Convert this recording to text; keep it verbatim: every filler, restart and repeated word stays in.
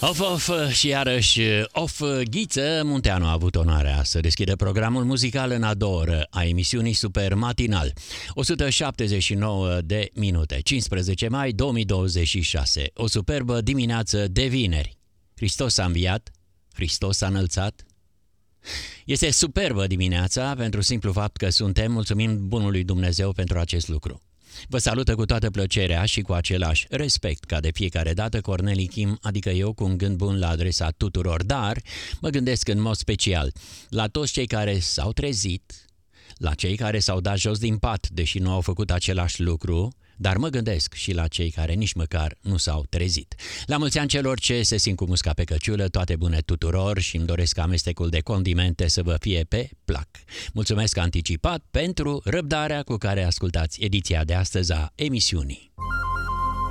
Of, of și iarăși of, Ghiță Munteanu a avut onoarea să deschidă programul muzical în a doua oră a emisiunii Super Matinal. o sută șaptezeci și nouă de minute, cincisprezece mai două mii douăzeci și șase, o superbă dimineață de vineri. Hristos a înviat, Hristos a înălțat. Este superbă dimineața pentru simplu fapt că suntem, mulțumim bunului Dumnezeu pentru acest lucru. Vă salută cu toată plăcerea și cu același respect ca de fiecare dată Corneli Kim, adică eu, cu un gând bun la adresa tuturor, dar mă gândesc în mod special la toți cei care s-au trezit, la cei care s-au dat jos din pat, deși nu au făcut același lucru, dar mă gândesc și la cei care nici măcar nu s-au trezit. La mulți ani celor ce se simt cu musca pe căciulă, toate bune tuturor și îmi doresc amestecul de condimente să vă fie pe plac. Mulțumesc anticipat pentru răbdarea cu care ascultați ediția de astăzi a emisiunii.